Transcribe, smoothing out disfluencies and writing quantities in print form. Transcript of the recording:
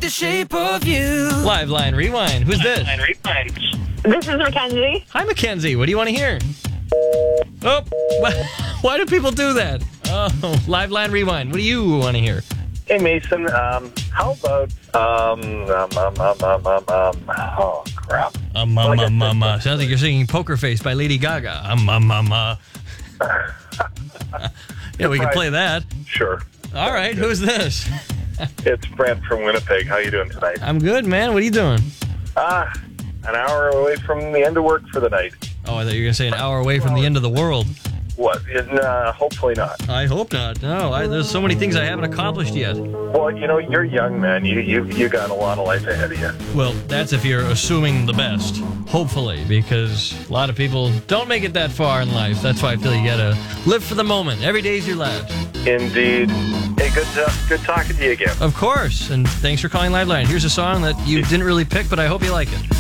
the shape of you. Live line rewind. Who's this? This is Mackenzie. Hi, Mackenzie. What do you want to hear? Oh, why do people do that? Oh, live line rewind. What do you want to hear? Hey, Mason, how about, oh, crap. Sounds like you're singing Poker Face by Lady Gaga. Yeah, we can play that. Sure. All right, who's this? It's Brent from Winnipeg. How you doing tonight? I'm good, man. What are you doing? An hour away from the end of work for the night. Oh, I thought you were going to say an hour away from the end of the world. What? Hopefully not. I hope not. No, there's so many things I haven't accomplished yet. Well, you're young, man. You got a lot of life ahead of you. Well, that's if you're assuming the best. Hopefully, because a lot of people don't make it that far in life. That's why I feel you gotta live for the moment. Every day's your last. Indeed. Hey, good talking to you again. Of course, and thanks for calling Liveline. Here's a song that you didn't really pick, but I hope you like it.